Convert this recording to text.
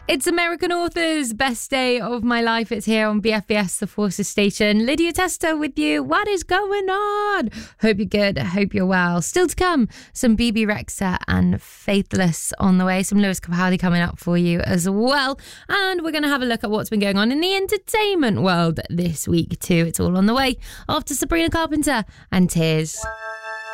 It's American Authors, best day of my life. It's here on BFBS, the Forces Station. Lydia Tester with you. What is going on? Hope you're good. Hope you're well. Still to come, some BB Rexa and Faithless on the way. Some Lewis Capaldi coming up for you as well. And we're going to have a look at what's been going on in the entertainment world this week too. It's all on the way after Sabrina Carpenter and Tears.